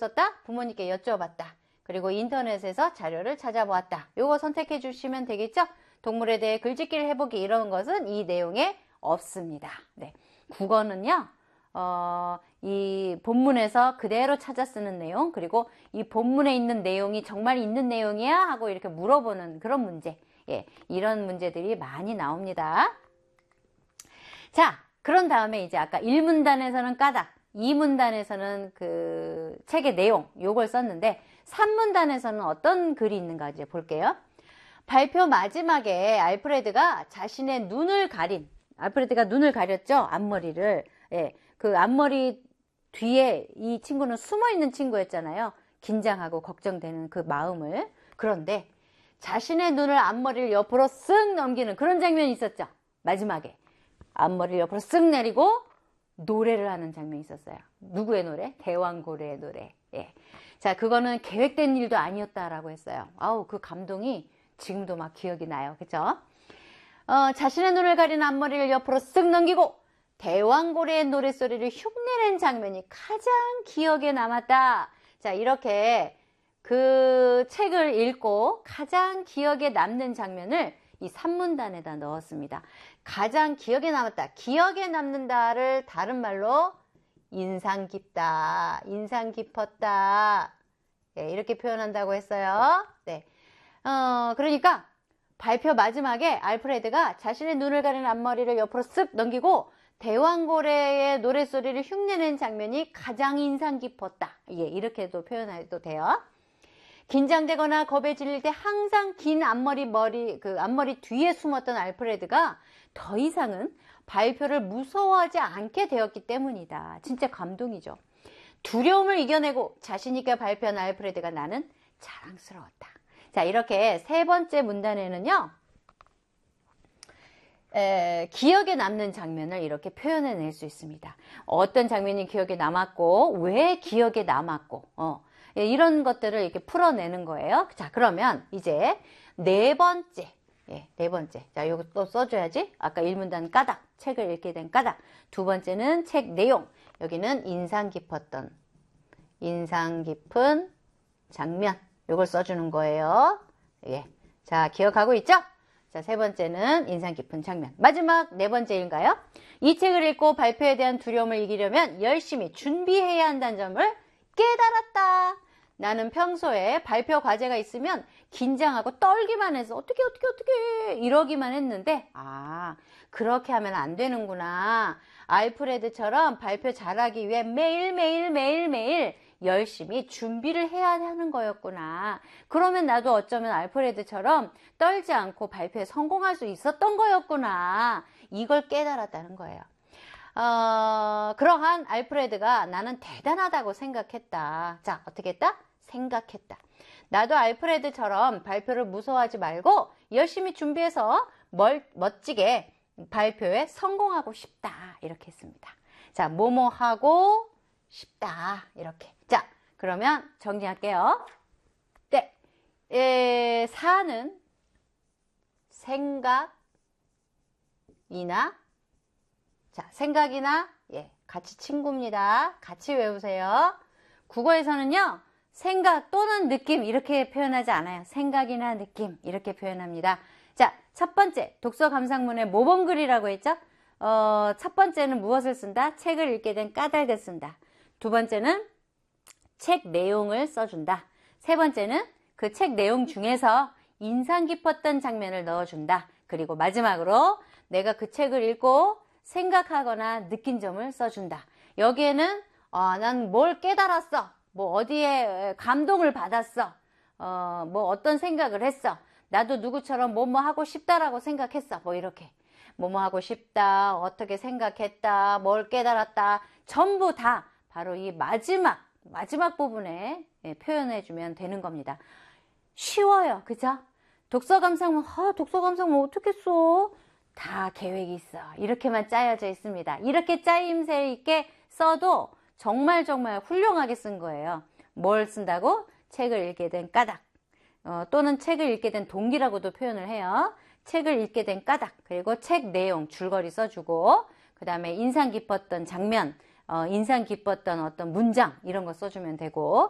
썼다? 부모님께 여쭤봤다. 그리고 인터넷에서 자료를 찾아보았다. 요거 선택해 주시면 되겠죠? 동물에 대해 글짓기를 해보기 이런 것은 이 내용에 없습니다. 네. 국어는요, 이 본문에서 그대로 찾아 쓰는 내용, 그리고 이 본문에 있는 내용이 정말 있는 내용이야? 하고 이렇게 물어보는 그런 문제. 예, 이런 문제들이 많이 나옵니다. 자, 그런 다음에 이제 아까 1문단에서는 까닭, 2문단에서는 그 책의 내용, 요걸 썼는데 3문단에서는 어떤 글이 있는가 이제 볼게요. 발표 마지막에 알프레드가 자신의 눈을 가린, 알프레드가 눈을 가렸죠? 앞머리를. 예, 그 앞머리 뒤에 이 친구는 숨어있는 친구였잖아요. 긴장하고 걱정되는 그 마음을. 그런데 자신의 눈을 앞머리를 옆으로 쓱 넘기는 그런 장면이 있었죠. 마지막에. 앞머리를 옆으로 쓱 내리고 노래를 하는 장면이 있었어요. 누구의 노래? 대왕고래의 노래. 예. 자, 그거는 계획된 일도 아니었다라고 했어요. 아우, 그 감동이 지금도 막 기억이 나요. 그죠? 자신의 눈을 가린 앞머리를 옆으로 쓱 넘기고 대왕고래의 노랫소리를 흉내낸 장면이 가장 기억에 남았다. 자, 이렇게 그 책을 읽고 가장 기억에 남는 장면을 이 3문단에다 넣었습니다. 가장 기억에 남았다. 기억에 남는다를 다른 말로 인상 깊다, 인상 깊었다. 네, 이렇게 표현한다고 했어요. 네. 그러니까 발표 마지막에 알프레드가 자신의 눈을 가린 앞머리를 옆으로 쓱 넘기고 대왕고래의 노랫소리를 흉내낸 장면이 가장 인상 깊었다. 예, 이렇게도 표현해도 돼요. 긴장되거나 겁에 질릴 때 항상 긴 앞머리 뒤에 숨었던 알프레드가 더 이상은 발표를 무서워하지 않게 되었기 때문이다. 진짜 감동이죠. 두려움을 이겨내고 자신 있게 발표한 알프레드가 나는 자랑스러웠다. 자, 이렇게 세 번째 문단에는요, 기억에 남는 장면을 이렇게 표현해낼 수 있습니다. 어떤 장면이 기억에 남았고, 왜 기억에 남았고, 예, 이런 것들을 이렇게 풀어내는 거예요. 자, 그러면 이제 네 번째. 예, 네 번째. 자, 요거 또 써줘야지. 아까 1문단 까닭, 책을 읽게 된 까닭. 두 번째는 책 내용. 여기는 인상 깊은 장면. 요걸 써주는 거예요. 예. 자, 기억하고 있죠? 자, 세 번째는 인상 깊은 장면. 마지막 네 번째인가요? 이 책을 읽고 발표에 대한 두려움을 이기려면 열심히 준비해야 한다는 점을 깨달았다. 나는 평소에 발표 과제가 있으면 긴장하고 떨기만 해서 어떻게 이러기만 했는데, 아, 그렇게 하면 안 되는구나. 알프레드처럼 발표 잘하기 위해 매일 열심히 준비를 해야 하는 거였구나. 그러면 나도 어쩌면 알프레드처럼 떨지 않고 발표에 성공할 수 있었던 거였구나. 이걸 깨달았다는 거예요. 그러한 알프레드가 나는 대단하다고 생각했다. 자, 어떻게 했다? 생각했다. 나도 알프레드처럼 발표를 무서워하지 말고 열심히 준비해서 멋지게 발표에 성공하고 싶다. 이렇게 했습니다. 자, 뭐뭐 하고 싶다. 이렇게. 자, 그러면 정리할게요. 네. 사는 생각이나, 자, 생각이나, 예, 같이 친구입니다. 같이 외우세요. 국어에서는요, 생각 또는 느낌 이렇게 표현하지 않아요. 생각이나 느낌 이렇게 표현합니다. 자, 첫 번째 독서 감상문의 모범글이라고 했죠. 첫 번째는 무엇을 쓴다? 책을 읽게 된 까닭을 쓴다. 두 번째는 책 내용을 써준다. 세 번째는 그 책 내용 중에서 인상 깊었던 장면을 넣어준다. 그리고 마지막으로 내가 그 책을 읽고 생각하거나 느낀 점을 써준다. 여기에는 난 뭘 깨달았어. 뭐 어디에 감동을 받았어. 뭐 어떤 생각을 했어. 나도 누구처럼 뭐뭐 하고 싶다라고 생각했어. 뭐 이렇게. 뭐뭐 하고 싶다. 어떻게 생각했다. 뭘 깨달았다. 전부 다 바로 이 마지막 부분에 표현해주면 되는 겁니다. 쉬워요. 그죠? 독서 감상문 어떻게 써? 다 계획이 있어. 이렇게만 짜여져 있습니다. 이렇게 짜임새 있게 써도 정말 훌륭하게 쓴 거예요. 뭘 쓴다고? 책을 읽게 된 까닭. 또는 책을 읽게 된 동기라고도 표현을 해요. 책을 읽게 된 까닭. 그리고 책 내용 줄거리 써주고, 그 다음에 인상 깊었던 장면, 인상 깊었던 어떤 문장 이런 거 써주면 되고,